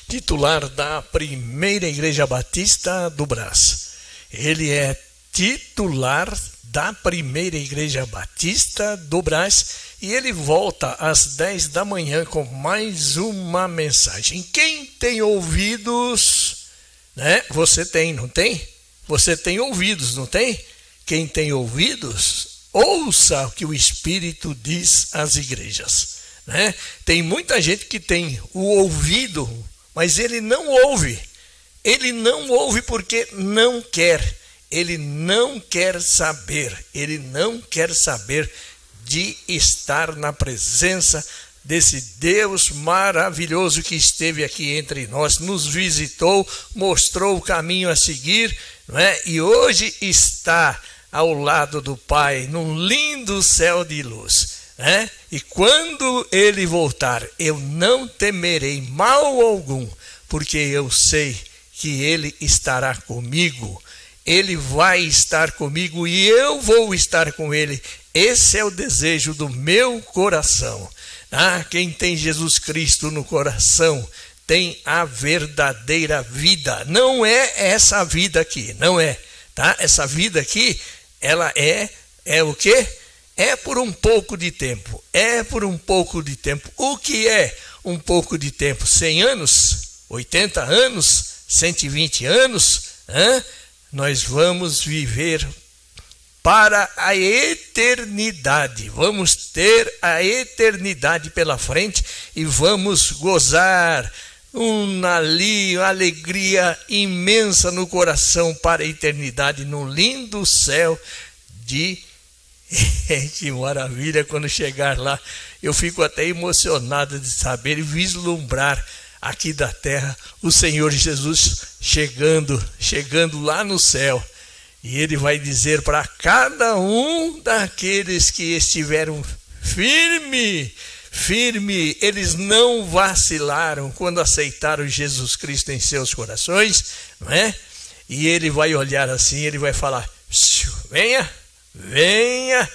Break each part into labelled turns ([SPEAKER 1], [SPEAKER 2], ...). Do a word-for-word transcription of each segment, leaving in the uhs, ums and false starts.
[SPEAKER 1] titular da Primeira Igreja Batista do Brás. Ele é titular da Primeira Igreja Batista do Brás e ele volta às dez da manhã com mais uma mensagem. Quem tem ouvidos, né? Você tem, não tem? Você tem ouvidos, não tem? Quem tem ouvidos, ouça o que o Espírito diz às igrejas, né? Tem muita gente que tem o ouvido, mas ele não ouve. Ele não ouve porque não quer. Ele não quer saber. Ele não quer saber de estar na presença desse Deus maravilhoso que esteve aqui entre nós, nos visitou, mostrou o caminho a seguir, não é? E hoje está ao lado do Pai, num lindo céu de luz, né? E quando ele voltar, eu não temerei mal algum, porque eu sei que ele estará comigo. Ele vai estar comigo e eu vou estar com ele. Esse é o desejo do meu coração. Ah, quem tem Jesus Cristo no coração tem a verdadeira vida. Não é essa vida aqui, não é, tá? Essa vida aqui, ela é, é o quê? É por um pouco de tempo. É por um pouco de tempo. O que é um pouco de tempo? cem anos? oitenta anos? cento e vinte anos? Hã? Nós vamos viver para a eternidade. Vamos ter a eternidade pela frente e vamos gozar uma, ali, uma alegria imensa no coração para a eternidade, num lindo céu de... Que maravilha quando chegar lá. Eu fico até emocionado de saber e vislumbrar aqui da terra o Senhor Jesus chegando, chegando lá no céu. E ele vai dizer para cada um daqueles que estiveram firme, firme, eles não vacilaram quando aceitaram Jesus Cristo em seus corações, não é? E ele vai olhar assim, ele vai falar: venha, venha,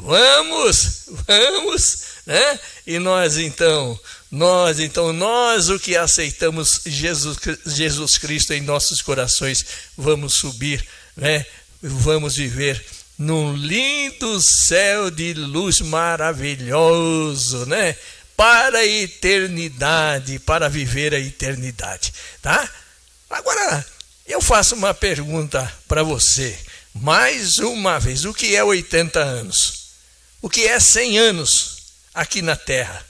[SPEAKER 1] vamos, vamos, né? E nós então, nós então, nós o que aceitamos Jesus, Jesus Cristo em nossos corações, vamos subir, né? Vamos viver num lindo céu de luz maravilhoso, né? Para a eternidade, para viver a eternidade, tá? Agora, eu faço uma pergunta para você, mais uma vez: o que é oitenta anos? O que é cem anos aqui na Terra?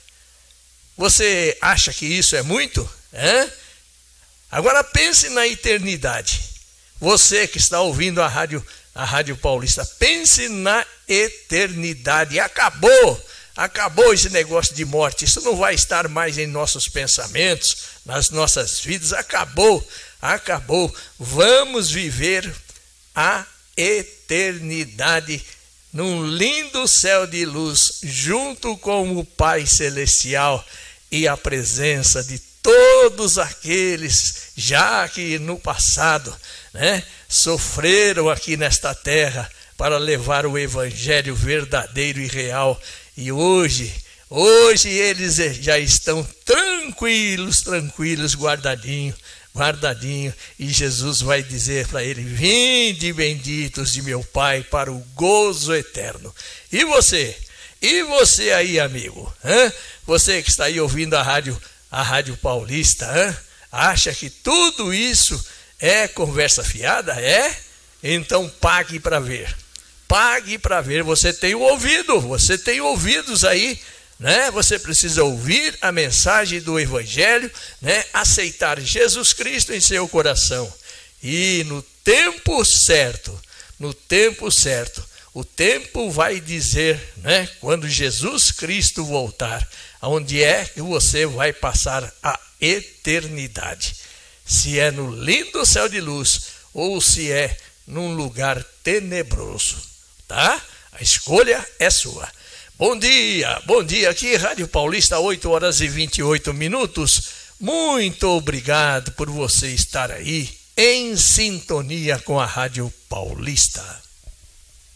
[SPEAKER 1] Você acha que isso é muito? Hã? Agora pense na eternidade. Você que está ouvindo a rádio, a Rádio Paulista, pense na eternidade. Acabou, acabou esse negócio de morte. Isso não vai estar mais em nossos pensamentos, nas nossas vidas. Acabou, acabou. Vamos viver a eternidade num lindo céu de luz, junto com o Pai Celestial e a presença de todos aqueles já que no passado, né, sofreram aqui nesta terra para levar o evangelho verdadeiro e real. E hoje, hoje eles já estão tranquilos, tranquilos, guardadinho, guardadinho. E Jesus vai dizer para ele: vinde benditos de meu Pai para o gozo eterno. E você? E você aí, amigo? Hã? Você que está aí ouvindo a rádio, a Rádio Paulista, hã? Acha que tudo isso é conversa fiada? É? Então pague para ver. Pague para ver. Você tem o ouvido, você tem ouvidos aí, né? Você precisa ouvir a mensagem do Evangelho, né? Aceitar Jesus Cristo em seu coração. E no tempo certo, no tempo certo, o tempo vai dizer, né? Quando Jesus Cristo voltar, aonde é que você vai passar a eternidade? Se é no lindo céu de luz ou se é num lugar tenebroso, tá? A escolha é sua. Bom dia, bom dia, aqui Rádio Paulista, oito horas e vinte e oito minutos. Muito obrigado por você estar aí em sintonia com a Rádio Paulista.